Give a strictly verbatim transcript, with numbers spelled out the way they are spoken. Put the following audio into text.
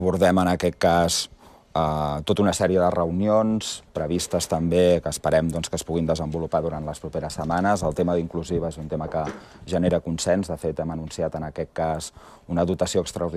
Abordem en aquest cas eh, tota una sèrie de reunions previstes també que esperem doncs, que es puguin desenvolupar durant les properes setmanes. El tema d'inclusiva és un tema que genera consens. De fet, hem anunciat en aquest cas una dotació extraordinària